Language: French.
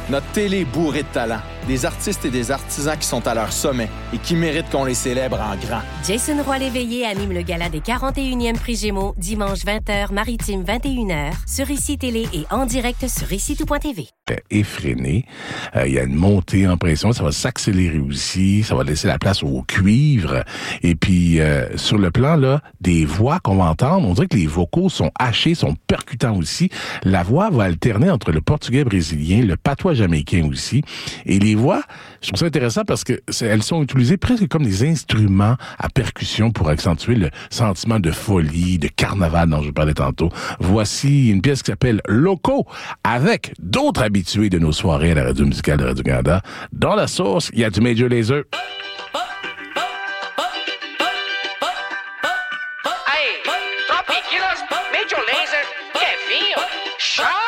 Notre télé est bourrée de talent. Des artistes et des artisans qui sont à leur sommet et qui méritent qu'on les célèbre en grand. Jason Roy-Léveillé anime le gala des 41e Prix Gémeaux, dimanche 20h, maritime 21h, sur ICI Télé et en direct sur ICITout.tv. Effréné. Il y a une montée en pression, ça va s'accélérer aussi, ça va laisser la place au cuivre. Et puis, sur le plan là des voix qu'on va entendre, on dirait que les vocaux sont hachés, sont percutants aussi. La voix va alterner entre le portugais brésilien, le patois jamaïcain aussi. Et les voix, je trouve ça intéressant parce que elles sont utilisées presque comme des instruments à percussion pour accentuer le sentiment de folie, de carnaval dont je parlais tantôt. Voici une pièce qui s'appelle Loco, avec d'autres habitués de nos soirées à la radio musicale de Radio-Canada. Dans la sauce, il y a du Major Lazer.